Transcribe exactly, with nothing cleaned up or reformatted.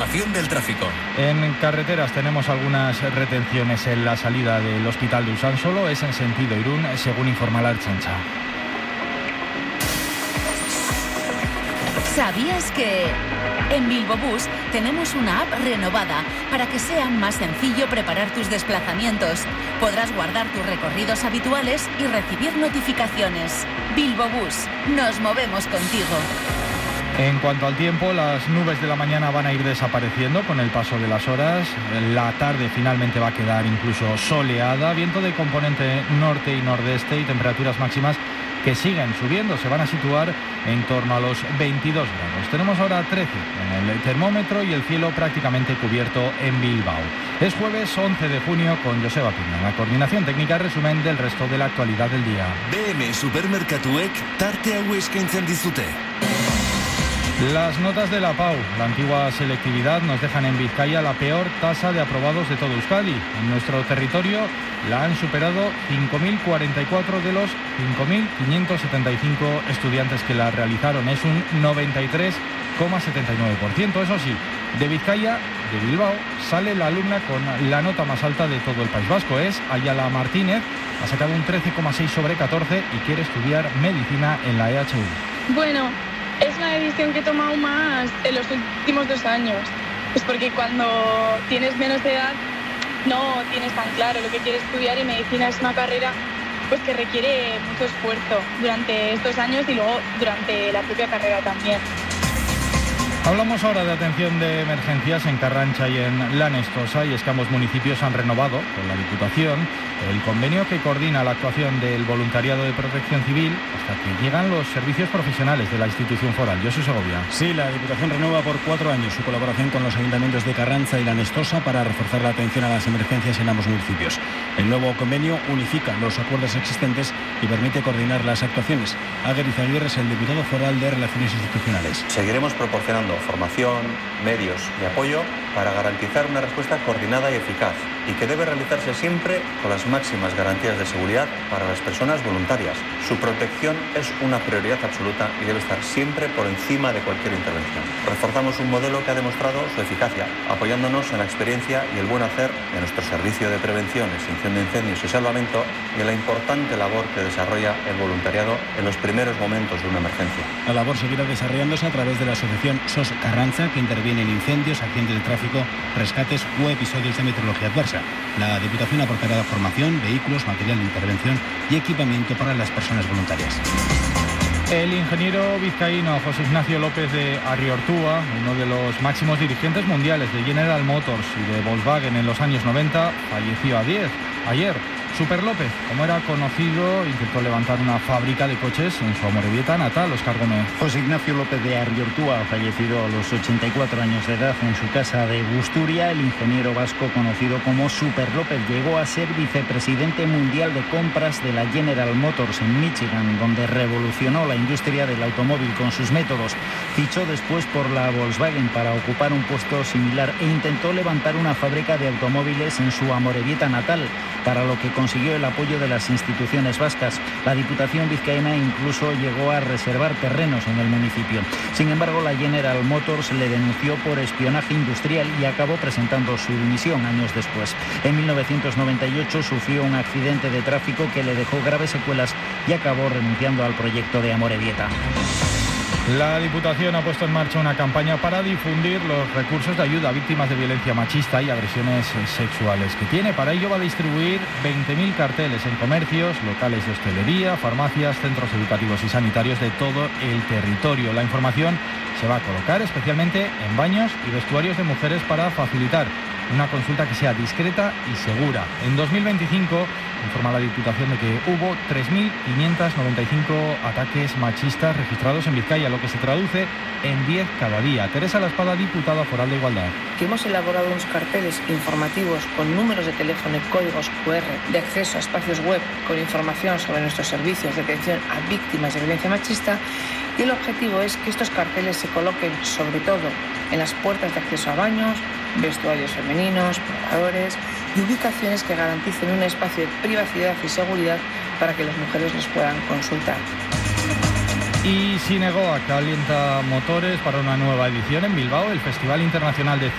información del tráfico. En carreteras tenemos algunas retenciones en la salida del hospital de Usánsolo, es en sentido Irún, según informa la Ertzaintza. ¿Sabías que en Bilbo Bus tenemos una app renovada para que sea más sencillo preparar tus desplazamientos? Podrás guardar tus recorridos habituales y recibir notificaciones. Bilbo Bus, nos movemos contigo. En cuanto al tiempo, las nubes de la mañana van a ir desapareciendo con el paso de las horas. La tarde finalmente va a quedar incluso soleada, viento de componente norte y nordeste y temperaturas máximas que siguen subiendo, se van a situar en torno a los veintidós grados. Tenemos ahora trece en el termómetro y el cielo prácticamente cubierto en Bilbao. Es jueves once de junio con Joseba Piña. La coordinación técnica, resumen del resto de la actualidad del día. B M Supermerkatuek tarte hau eskaintzen dizute. Las notas de la P A U, la antigua selectividad, nos dejan en Vizcaya la peor tasa de aprobados de todo Euskadi. En nuestro territorio la han superado cinco mil cuarenta y cuatro de los cinco mil quinientos setenta y cinco estudiantes que la realizaron. Es un noventa y tres coma setenta y nueve por ciento. Eso sí, de Vizcaya, de Bilbao, sale la alumna con la nota más alta de todo el País Vasco. Es Ayala Martínez, ha sacado un trece coma seis sobre catorce y quiere estudiar medicina en la E H U. Bueno, es la decisión que he tomado más en los últimos dos años. Pues porque cuando tienes menos edad no tienes tan claro lo que quieres estudiar y medicina es una carrera pues que requiere mucho esfuerzo durante estos años y luego durante la propia carrera también. Hablamos ahora de atención de emergencias en Carrancha y en La Nestosa, y es que ambos municipios han renovado con la Diputación el convenio que coordina la actuación del voluntariado de protección civil hasta que llegan los servicios profesionales de la institución foral. Josu Segovia. Sí, la Diputación renueva por cuatro años su colaboración con los ayuntamientos de Carranza y La Nestosa para reforzar la atención a las emergencias en ambos municipios. El nuevo convenio unifica los acuerdos existentes y permite coordinar las actuaciones. Aguer Izaguirre es el diputado foral de Relaciones Institucionales. Seguiremos proporcionando formación, medios y apoyo para garantizar una respuesta coordinada y eficaz y que debe realizarse siempre con las máximas garantías de seguridad para las personas voluntarias. Su protección es una prioridad absoluta y debe estar siempre por encima de cualquier intervención. Reforzamos un modelo que ha demostrado su eficacia, apoyándonos en la experiencia y el buen hacer de nuestro servicio de prevención, extinción de incendios y salvamento y en la importante labor que desarrolla el voluntariado en los primeros momentos de una emergencia. La labor seguirá desarrollándose a través de la asociación S O S Carranza, que interviene en incendios, accidentes de tráfico, rescates u episodios de meteorología adversa. La Diputación aportará formación, vehículos, material de intervención y equipamiento para las personas voluntarias. El ingeniero vizcaíno José Ignacio López de Arriortúa, uno de los máximos dirigentes mundiales de General Motors y de Volkswagen en los años noventa, falleció a diez. Ayer, Super López, como era conocido, intentó levantar una fábrica de coches en su Amorebieta natal. Óscar Gómez. José Ignacio López de Arriortúa, fallecido a los ochenta y cuatro años de edad en su casa de Busturia. El ingeniero vasco conocido como Super López llegó a ser vicepresidente mundial de compras de la General Motors en Michigan, donde revolucionó la industria del automóvil con sus métodos. Fichó después por la Volkswagen para ocupar un puesto similar e intentó levantar una fábrica de automóviles en su Amorebieta natal, para lo que consiguió el apoyo de las instituciones vascas. La Diputación vizcaína incluso llegó a reservar terrenos en el municipio. Sin embargo, la General Motors le denunció por espionaje industrial y acabó presentando su dimisión años después. En mil novecientos noventa y ocho sufrió un accidente de tráfico que le dejó graves secuelas y acabó renunciando al proyecto de Amorebieta. La Diputación ha puesto en marcha una campaña para difundir los recursos de ayuda a víctimas de violencia machista y agresiones sexuales que tiene. Para ello va a distribuir veinte mil carteles en comercios, locales de hostelería, farmacias, centros educativos y sanitarios de todo el territorio. La información se va a colocar especialmente en baños y vestuarios de mujeres para facilitar una consulta que sea discreta y segura. En dos mil veinticinco informa la Diputación de que hubo tres mil quinientos noventa y cinco ataques machistas registrados en Vizcaya, lo que se traduce en diez cada día. Teresa La Espada, diputada foral de Igualdad. Que hemos elaborado unos carteles informativos con números de teléfono y códigos cu erre de acceso a espacios web con información sobre nuestros servicios de atención a víctimas de violencia machista, y el objetivo es que estos carteles se coloquen sobre todo en las puertas de acceso a baños, vestuarios femeninos, probadores y ubicaciones que garanticen un espacio de privacidad y seguridad para que las mujeres los puedan consultar. Y Sinegoa calienta motores para una nueva edición en Bilbao, el Festival Internacional de